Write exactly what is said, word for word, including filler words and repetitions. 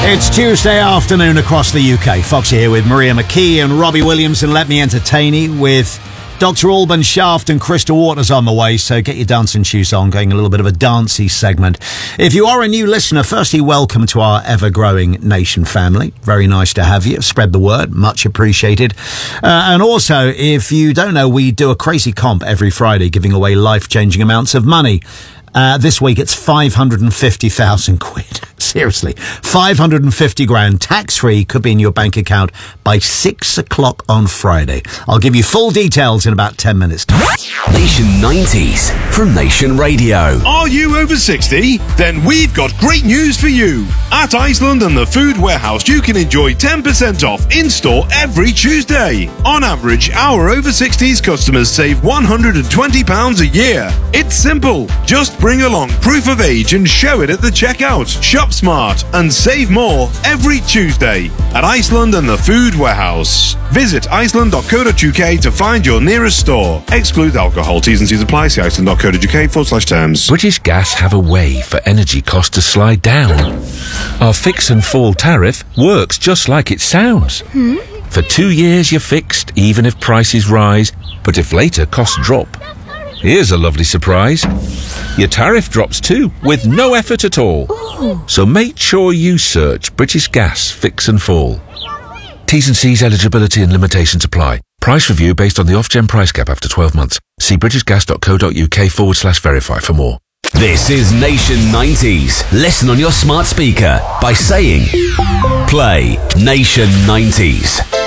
It's Tuesday afternoon across the U K. Foxy here with Maria McKee and Robbie Williams, and let me entertain you with Doctor Alban Shaft and Crystal Waters on the way, so get your dancing shoes on, going a little bit of a dancey segment. If you are a new listener, firstly, welcome to our ever-growing nation family. Very nice to have you. Spread the word. Much appreciated. Uh, and also, if you don't know, we do a crazy comp every Friday, giving away life-changing amounts of money. Uh, this week it's five hundred fifty thousand quid. Seriously. five hundred fifty grand, tax-free, could be in your bank account by six o'clock on Friday. I'll give you full details in about ten minutes. Nation nineties from Nation Radio. Are you over sixty? Then we've got great news for you. At Iceland and the Food Warehouse, you can enjoy ten percent off in-store every Tuesday. On average, our over sixties customers save one hundred twenty pounds a year. It's simple. Just bring along proof of age and show it at the checkout. Shop smart and save more every Tuesday at Iceland and the Food Warehouse. Visit iceland dot co dot uk to find your nearest store. Exclude alcohol. T's and C's apply. See iceland dot co dot uk forward slash terms. British Gas have a way for energy costs to slide down. Our fix and fall tariff works just like it sounds. Hmm? For two years you're fixed, even if prices rise, but if later costs drop. Here's a lovely surprise. Your tariff drops too, with no effort at all. Ooh. So make sure you search British Gas Fix and Fall. T's and C's eligibility and limitations apply. Price review based on the Ofgem price cap after twelve months. See british gas dot co dot uk forward slash verify for more. This is Nation nineties. Listen on your smart speaker by saying, play Nation nineties.